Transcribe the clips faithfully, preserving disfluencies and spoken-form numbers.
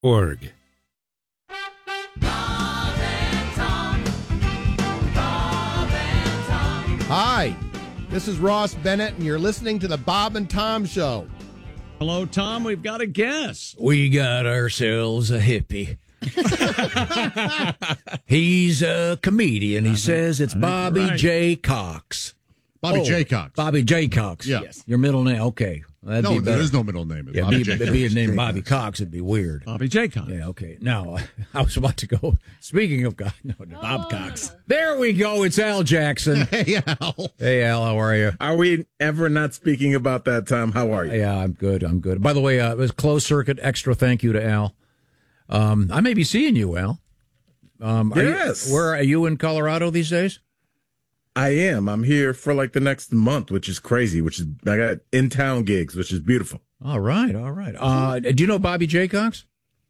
org. Hi, this is Ross Bennett, and you're listening to the Bob and Tom Show. Hello, Tom. We've got a guest. We got ourselves a hippie. He's a comedian. He uh-huh. says it's Bobby right. J. Cox. Bobby oh, J. Cox. Bobby J. Cox. Yeah. Yes. Your middle name. Okay. That'd no, there is no middle name. It's yeah, Bobby be, J. Cox. Be a name Bobby Cox. It'd be weird. Bobby J. Cox. Yeah, okay. Now, I was about to go. Speaking of God, no, no, Bob Cox. There we go. It's Al Jackson. Hey, Al. Hey, Al. How are you? Are we ever not speaking about that, Tom? How are you? Yeah, I'm good. I'm good. By the way, uh, it was closed circuit. Extra thank you to Al. Um, I may be seeing you, Al. Um, yes. Are you, where are you in Colorado these days? I am. I'm here for like the next month, which is crazy, which is, I got in-town gigs, which is beautiful. All right, all right. Uh, do you know Bobby J. Cox?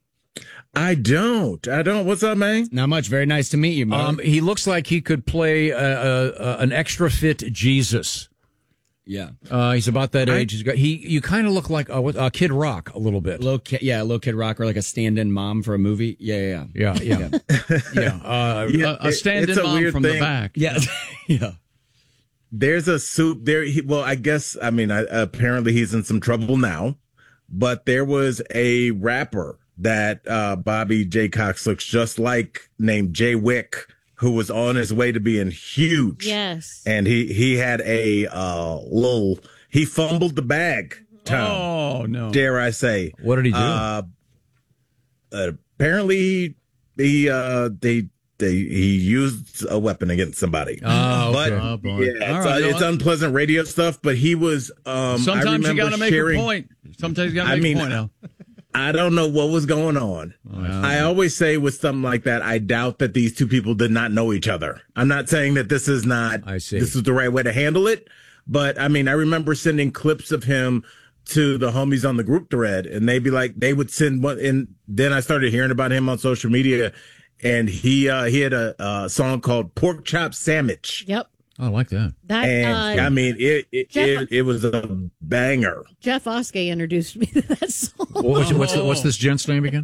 I don't. I don't. What's up, man? Not much. Very nice to meet you, man. Um, he looks like he could play uh, uh, an extra fit Jesus. Yeah. Uh, he's about that I, age. He's got, he, you kind of look like a, a Kid Rock a little bit. Little kid, yeah, a little Kid Rock, or like a stand-in mom for a movie. Yeah, yeah, yeah, yeah, yeah. yeah. Uh, yeah a, a stand-in a mom from thing. the back. Yeah, yeah. There's a soup there. He, well, I guess I mean, I, apparently he's in some trouble now. But there was a rapper that uh, Bobby J. Cox looks just like, named Jay Wick, who was on his way to being huge. Yes. And he, he had a uh, little, he fumbled the bag, Tom. Oh, no. Dare I say. What did he do? Uh, uh, apparently, he, he, uh, they, they, he used a weapon against somebody. Oh, okay. But, oh boy. yeah, it's, right, uh, it's unpleasant radio stuff, but he was, um, Sometimes you got to make sharing, a point. Sometimes you got to I make mean, a point, Al. I don't know what was going on. Wow. I always say with something like that, I doubt that these two people did not know each other. I'm not saying that this is not, I see. this is the right way to handle it. But I mean, I remember sending clips of him to the homies on the group thread, and they'd be like, they would send one. And then I started hearing about him on social media, and he, uh, he had a, a song called Pork Chop Sandwich. Yep. I like that. That And uh, I mean, it it, Jeff, it it was a banger. Jeff Oskey introduced me to that song. What's, what's, the, what's this gent's name again?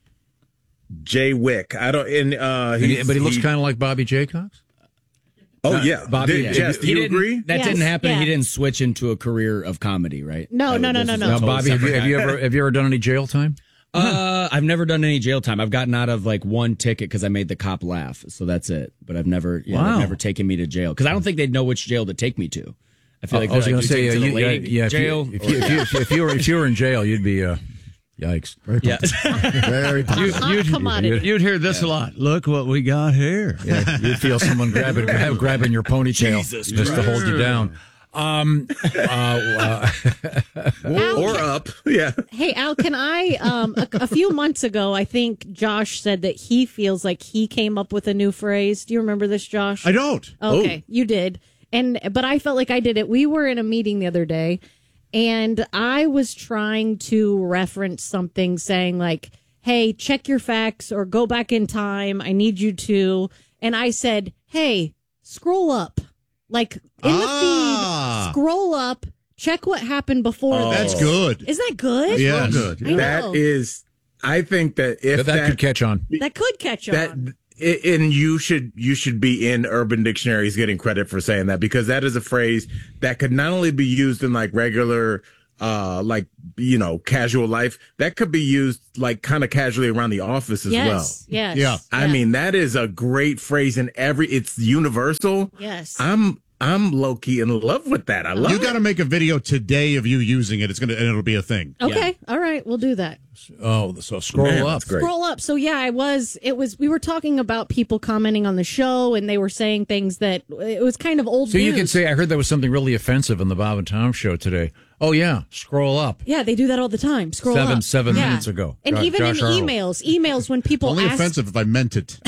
Jay Wick. I don't. And uh, And he, but he looks he- kind of like Bobby J. Cox. Oh Uh, yeah, Bobby, Did, yeah. Jess, do He you didn't- agree? That Yes, didn't happen. yeah. He didn't switch into a career of comedy, right? No, That- no, no, this no, is no. a Now, Now, totally Bobby, have you, separate have you guy. ever have you ever done any jail time? Uh, I've never done any jail time. I've gotten out of like one ticket because I made the cop laugh. So that's it. But I've never, yeah, Wow. they've never taken me to jail because I don't think they'd know which jail to take me to. I feel like I was they're going like, to "You say, take uh, me to the you, yeah, lady yeah, if jail. You, if, you, if, you, if you were if you were in jail, you'd be uh, yikes. yeah. Very You, Hot you'd, commodity. you'd, you'd hear this a lot. Look what we got here. Yeah, you'd feel someone grabbing grab, grabbing your ponytail Jesus just to hold you Christ. down. Um, uh, uh, Al, Or up? Yeah. Hey, Al, can I? Um, a, a few months ago, I think Josh said that he feels like he came up with a new phrase. Do you remember this, Josh? I don't. Okay, you did. And but I felt like I did it. We were in a meeting the other day, and I was trying to reference something saying like, "Hey, check your facts or go back in time. I need you to." And I said, "Hey, scroll up." Like in Ah. the feed, scroll up, check what happened before. Oh. this. That's good. Isn't that good? Yes. good. I know. That is, I think that if that, that, could catch on. That could catch that, on. I- and you should you should be in Urban Dictionaries getting credit for saying that, because that is a phrase that could not only be used in like regular, uh, like you know, casual life. That could be used like kind of casually around the office as well. Yes, yes. Yeah. I yeah. mean, that is a great phrase, in every. It's universal. yes. I'm I'm low key in love with that. I love You it. got to make a video today of you using it. It's gonna and it'll be a thing. Okay, all right, we'll do that. Oh, so scroll Man, up. that's great. Scroll up. So yeah, I was. It was. We were talking about people commenting on the show, and they were saying things that it was kind of old. So you news. could say, I heard there was something really offensive in the Bob and Tom show today. Oh yeah, scroll up. Yeah, they do that all the time. Scroll Seven- up. seven Yeah. minutes ago. and Jo- even Josh in Arnold. emails, emails when people Only ask offensive if I meant it.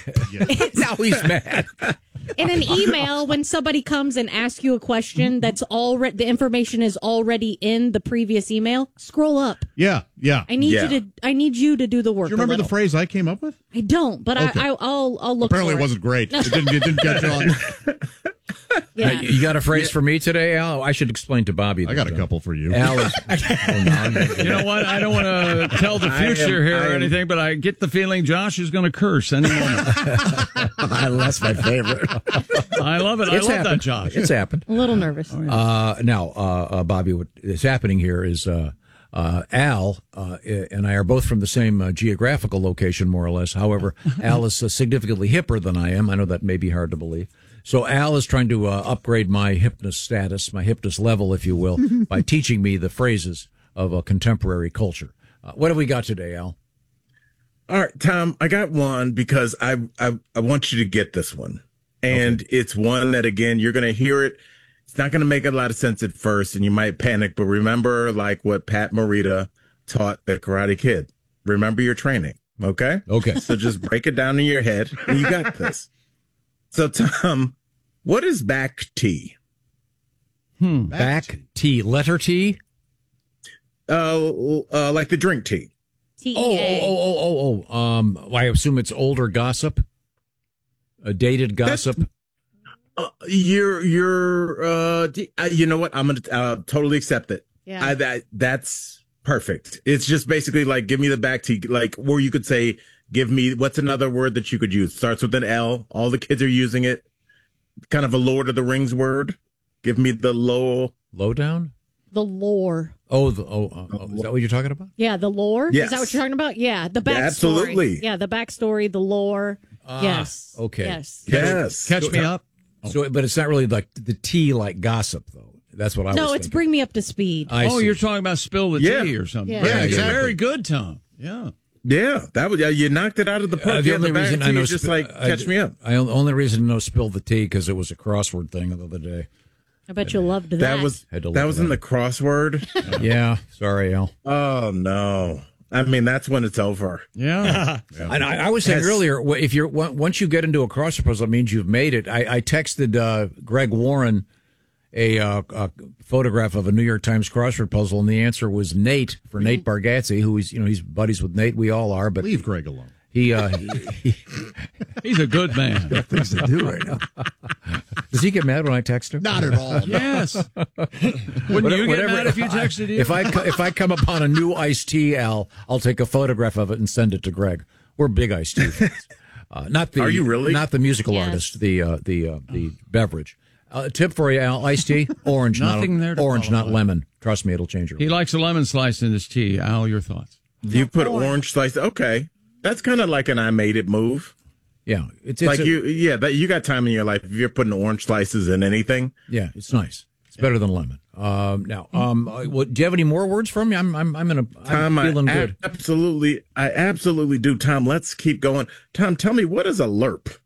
Now he's mad. in an email when somebody comes and asks you a question that's already the information is already in the previous email. Scroll up. Yeah, yeah. I need Yeah. you to. I need you to do the work. Do you remember a the little. phrase I came up with? I don't, but Okay. I, I, I'll. I'll look. Apparently, for it wasn't great. It didn't. It didn't catch on. Yeah. Uh, you got a phrase for me today, Al? I should explain to Bobby. I got a that, uh, couple for you. Al is. Oh, no, You know what? I don't want to tell the I am- future here I or am- anything, but I get the feeling Josh is going to curse any moment. That's my favorite. I love it. I It's love happened. that, Josh. It's happened. A little nervous. Uh, now, uh, uh, Bobby, what is happening here is uh, uh, Al uh, and I are both from the same uh, geographical location, more or less. However, Al is uh, significantly hipper than I am. I know that may be hard to believe. So Al is trying to uh, upgrade my hipness status, my hipness level, if you will, by teaching me the phrases of a contemporary culture. Uh, what have we got today, Al? All right, Tom, I got one because I I, I want you to get this one. And okay. It's one that, again, you're going to hear it. It's not going to make a lot of sense at first, and you might panic. But remember, like what Pat Morita taught the Karate Kid. Remember your training, okay? Okay. So just break it down in your head, and you got this. So, Tom, what is back T? Hmm. Back, back T. Letter T? Uh, uh, like the drink tea. T E Oh, A. oh, oh, oh, oh. Um, I assume it's older gossip? A dated gossip? Uh, you're, you're, uh, you know what? I'm going to uh, totally accept it. Yeah. I, that, that's perfect. It's just basically like, give me the back tea, like, or you could say, give me, what's another word that you could use? Starts with an L. All the kids are using it. Kind of a Lord of the Rings word. Give me the low. Lowdown? The lore. Oh, the, oh, uh, oh, is that what you're talking about? Yeah, the lore. Yes. Is that what you're talking about? Yeah, the backstory. Yeah, absolutely. Yeah, the backstory, the lore. Ah, yes. okay. Yes. Yes. Catch me up. So, but it's not really like the tea like gossip, though. That's what I No, was it's thinking. bring me up to speed. I Oh, see. you're talking about spill the Yeah. tea or something. Yeah. Yeah, exactly. Very good, Tom. Yeah. Yeah, that was, yeah, you knocked it out of the park. Uh, the Yeah, only the back reason I tea know is just sp- like, I- catch me up. I the only reason I know spill the tea because it was a crossword thing the other day. I bet you loved that. That was, Had to that look was it in the up. crossword. Yeah, sorry, Al. Oh, no. I mean, that's when it's over. Yeah. And I, I was saying Yes. earlier, wh- if you're on- once you get into a crossword puzzle, it means you've made it. I, I texted uh, Greg Warren a, uh, a photograph of a New York Times crossword puzzle, and the answer was Nate for Nate Bargatze, who is you know he's buddies with Nate. We all are, but Leave Greg alone. he, uh, he, he He's a good man. things to do right now. Does he get mad when I text him? Not at all. Yes. Wouldn't you get mad if you texted him? If I co- if I come upon a new iced tea, Al, I'll take a photograph of it and send it to Greg. We're big iced tea fans. Uh, not the Are you really? Not the musical Yes. artist. The uh, the uh, the beverage. Uh, tip for you, Al. Iced tea, orange, Nothing not there to orange, not qualify. lemon. Trust me, it'll change your. He likes a lemon slice in his tea. Al, your thoughts? You put orange slice. Okay. That's kind of like an I made it move. Yeah, it's, it's Like a- you, yeah, that you got time in your life. If you're putting orange slices in anything, Yeah, it's nice. It's better than lemon. Um, now, um, uh, what, do you have any more words from me? I'm I'm I'm in a I'm Tom, feeling I good. absolutely, I absolutely do. Tom, let's keep going. Tom, tell me, what is a lerp?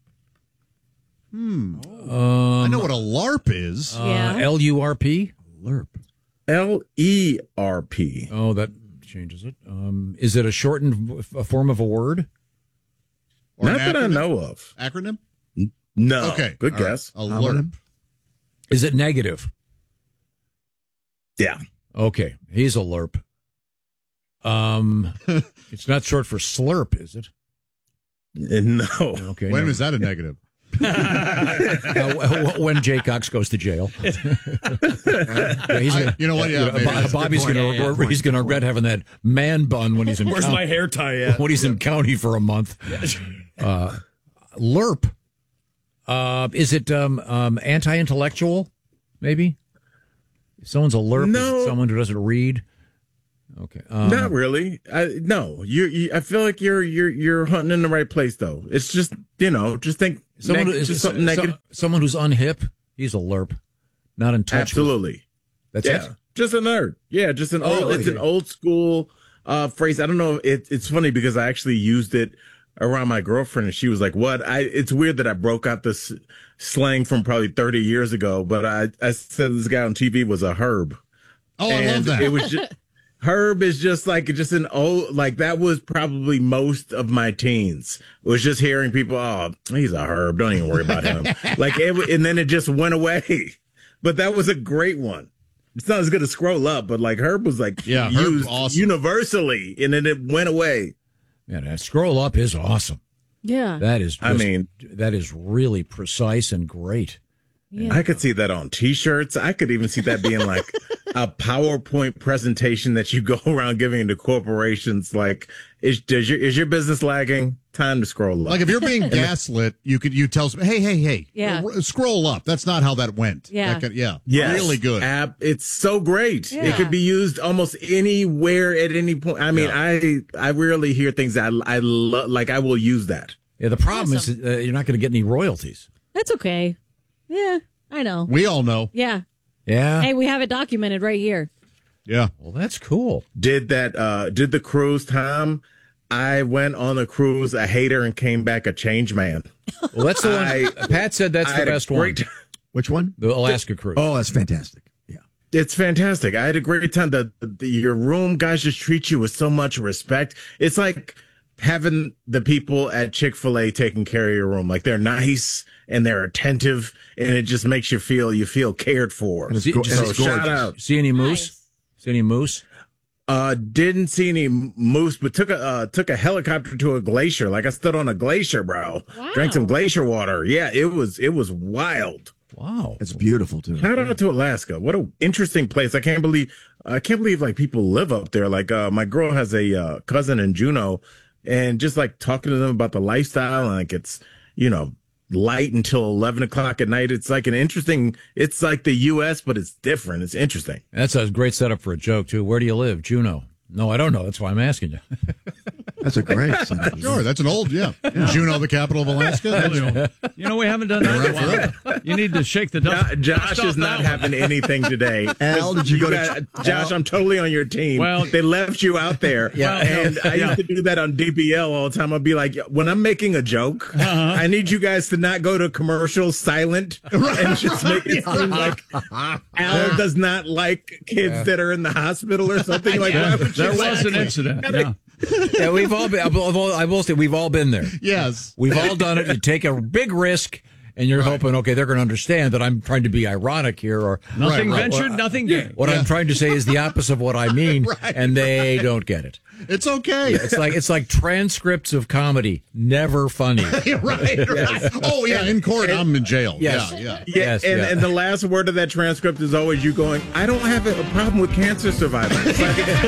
Um, I know what a LARP is. Yeah. Uh, L U R P. Lerp. L E R P. Oh, that changes it. Um, is it a shortened f- a form of a word? Or an Not that I acronym? know of. Acronym? No. Okay. Good all right. guess. A LARP. Is it negative? Yeah. Okay, he's a lerp. Um, it's not short for slurp, is it? No. Okay. When no. is that a negative? Uh, w- when Jay Cox goes to jail? Yeah, he's I- gonna, you know what? Yeah, maybe Bo- that's a good Bobby's point. gonna Yeah, yeah, he's gonna regret having that man bun when he's in. Where's county, my hair tie at? when he's in county for a month? Uh, lerp. Uh, is it um, um, anti-intellectual? Maybe. If someone's a lerp. Is No. it someone who doesn't read. Okay. Um, Not really. I, no. You, you. I feel like you're you're you're hunting in the right place, though. It's just you know, just think someone neg- who is just so- something negative. someone who's unhip. He's a lerp. Not in touch. with- Absolutely. That's Yeah, it. just a nerd. Yeah, just an Oh, old. It's okay. an old school uh, phrase. I don't know. It, it's funny because I actually used it around my girlfriend, and she was like, "What?" I. It's weird that I broke out this slang from probably thirty years ago, but I I said this guy on T V was a herb. Oh, I love And that. It was just. Herb is just like just an old like that was probably most of my teens. It was just hearing people, oh, he's a herb. Don't even worry about him. Like it, w- and then it just went away. But that was a great one. It's not as good as scroll up, but like herb was like Yeah, Herb, used awesome. universally, and then it went away. Yeah, that scroll up is awesome. Yeah. That is. I just- mean- that is really precise and great. Yeah. I could see that on T-shirts. I could even see that being like a PowerPoint presentation that you go around giving to corporations. Like, is does your is your business lagging? Time to scroll up. Like if you're being gaslit, you could you tell some, hey, hey, hey, Yeah. r- scroll up. That's not how that went. Yeah. That could- yeah, Yes. really good. App, it's so great. Yeah. It could be used almost anywhere at any point. I mean, Yeah. I I rarely hear things that I I lo- like. I will use that. Yeah, the problem Awesome. is uh, you're not going to get any royalties. That's okay. Yeah, I know. We all know. Yeah. Yeah. Hey, we have it documented right here. Yeah. Well, that's cool. Did that? uh Did the cruise, Tom? I went on a cruise, a hater, and came back a changed man. Well, that's the one. I- Pat said that's I the had a best one. great- Which one? The Alaska cruise. Oh, that's fantastic. Yeah. It's fantastic. I had a great time. The, the your room guys just treat you with so much respect. It's like having the people at Chick-fil-A taking care of your room. Like they're nice and they're attentive, and it just makes you feel you feel cared for. And it's See- go- and so it's shout gorgeous. out. See any moose? Nice. See any moose? Uh, didn't see any moose, but took a uh, took a helicopter to a glacier. Like I stood on a glacier, bro. Wow. Drank some glacier water. Yeah, it was it was wild. Wow. It's beautiful too. Shout out to Alaska. What an interesting place. I can't believe I can't believe like people live up there. Like uh my girl has a uh, cousin in Juneau, and just like talking to them about the lifestyle, and like it's, you know, light until eleven o'clock at night. It's like an interesting, it's like the U S, but it's different. It's interesting. That's a great setup for a joke, too. Where do you live? Juneau. No, I don't know. That's why I'm asking you. That's a great song. Sure, that's an old, yeah. Juneau, the capital of Alaska. That's- You know, we haven't done that in a while. You need to shake the dust. Jo- Josh dust is off not that having anything today. Al, did you go to- got- Josh, I'm totally on your team. Well- they left you out there. Yeah. And I Yeah. used to do that on D B L all the time. I'd be like, when I'm making a joke, Uh-huh. I need you guys to not go to commercial silent and just make it seem like Al does not like kids that are in the hospital or something. Like Yeah, why would you there was laugh? an incident. Yeah. Yeah, we've all been, I will I will say, we've all been there. yes. We've all done it. You take a big risk, and you're hoping, okay, they're going to understand that I'm trying to be ironic here, or Nothing Right, right. ventured, nothing gained. what I'm trying to say is the opposite of what I mean, and they don't get it. It's okay. It's like it's like transcripts of comedy, never funny. right. right. Oh, yeah, in court, I'm in jail. Yes. Yeah, yeah. Yeah, Yes, and, yeah. and the last word of that transcript is always you going, I don't have a problem with cancer survivors. Like,